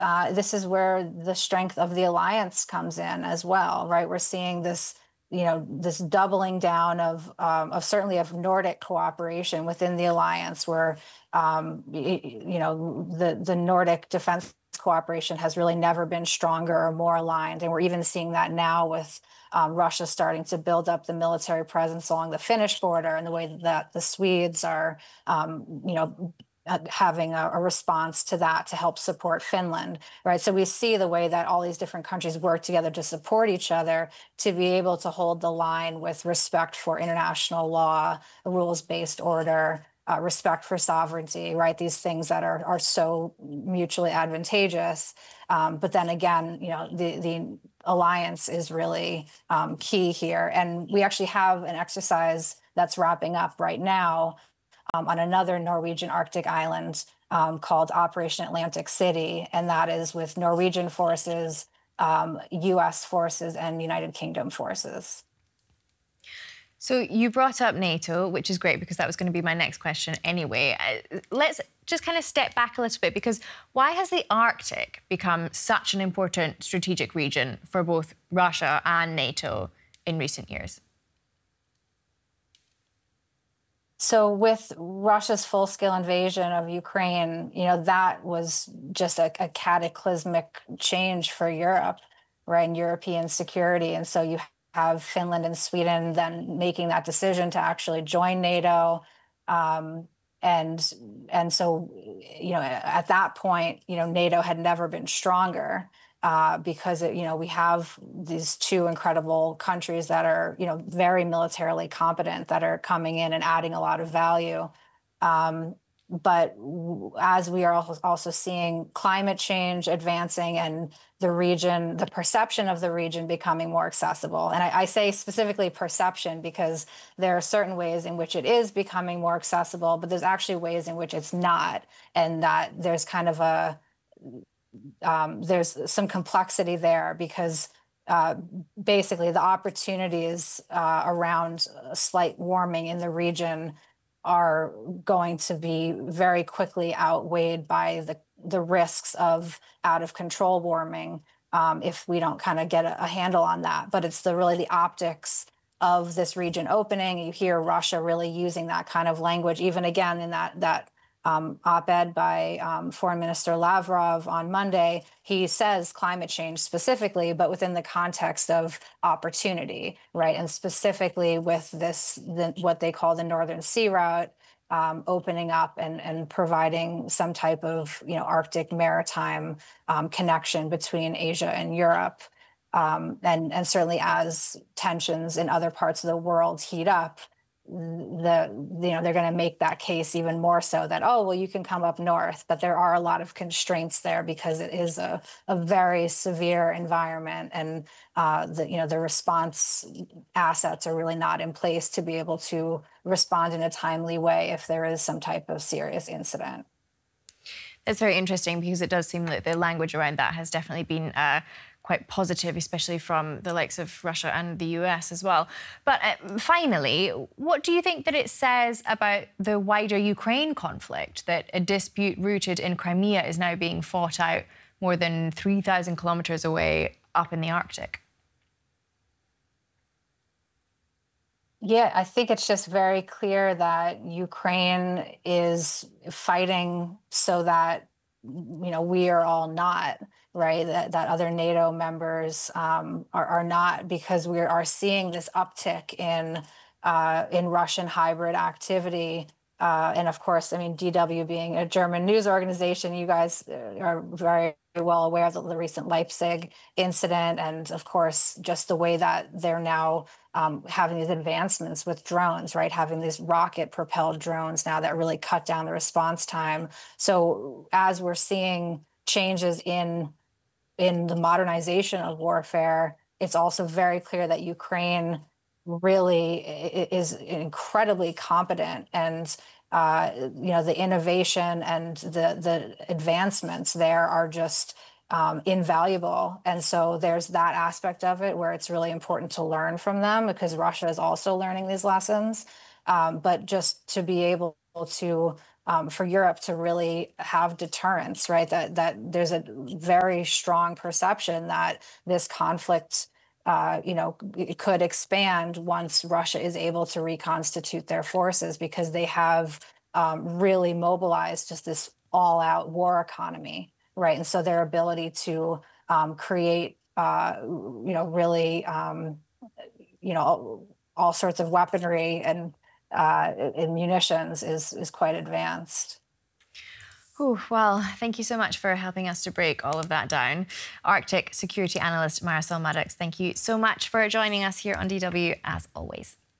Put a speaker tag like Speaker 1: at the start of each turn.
Speaker 1: this is where the strength of the alliance comes in as well, right? We're seeing this, this doubling down of certainly of Nordic cooperation within the alliance, where the Nordic defense cooperation has really never been stronger or more aligned, and we're even seeing that now with Russia starting to build up the military presence along the Finnish border, and the way that the Swedes are, having a response to that to help support Finland, right? So we see the way that all these different countries work together to support each other, to be able to hold the line with respect for international law, rules-based order, respect for sovereignty, right? These things that are so mutually advantageous. But then again, the alliance is really key here. And we actually have an exercise that's wrapping up right now on another Norwegian Arctic island called Operation Atlantic City. And that is with Norwegian forces, US forces, and United Kingdom forces.
Speaker 2: So you brought up NATO, which is great because that was going to be my next question anyway. Let's just kind of step back a little bit, because why has the Arctic become such an important strategic region for both Russia and NATO in recent years?
Speaker 1: So with Russia's full-scale invasion of Ukraine, that was just a cataclysmic change for Europe, right, and European security. And so you have Finland and Sweden then making that decision to actually join NATO. And so, at that point, NATO had never been stronger. Because we have these two incredible countries that are, very militarily competent, that are coming in and adding a lot of value. But as we are also seeing climate change advancing and the region, the perception of the region becoming more accessible. And I say specifically perception because there are certain ways in which it is becoming more accessible, but there's actually ways in which it's not. And that there's kind of there's some complexity there, because basically the opportunities around slight warming in the region are going to be very quickly outweighed by the risks of out of control warming if we don't kind of get a handle on that. But it's really the optics of this region opening. You hear Russia really using that kind of language, even again in that op-ed by Foreign Minister Lavrov on Monday. He says climate change specifically, but within the context of opportunity, right? And specifically with what they call the Northern Sea Route, opening up and providing some type of Arctic maritime connection between Asia and Europe. And certainly as tensions in other parts of the world heat up, they're going to make that case even more so that, oh, well, you can come up north, but there are a lot of constraints there because it is a very severe environment, and the response assets are really not in place to be able to respond in a timely way if there is some type of serious incident.
Speaker 2: That's very interesting, because it does seem that the language around that has definitely been quite positive, especially from the likes of Russia and the US as well. But finally, what do you think that it says about the wider Ukraine conflict, that a dispute rooted in Crimea is now being fought out more than 3,000 kilometers away up in the Arctic?
Speaker 1: Yeah, I think it's just very clear that Ukraine is fighting so that, we are all not, right? That other NATO members are not, because we are seeing this uptick in Russian hybrid activity. And of course, DW being a German news organization, you guys are very well aware of the recent Leipzig incident. And of course, just the way that they're now having these advancements with drones, right? Having these rocket propelled drones now that really cut down the response time. So as we're seeing changes in the modernization of warfare, it's also very clear that Ukraine really is incredibly competent, and the innovation and the advancements there are just invaluable. And so there's that aspect of it where it's really important to learn from them, because Russia is also learning these lessons. But just to be able to for Europe to really have deterrence, right? That there's a very strong perception that this conflict, it could expand once Russia is able to reconstitute their forces, because they have really mobilized just this all-out war economy, right? And so their ability to create, really, all sorts of weaponry and munitions is quite advanced.
Speaker 2: Whew, well, thank you so much for helping us to break all of that down. Arctic security analyst Marisol Maddox, thank you so much for joining us here on DW, as always.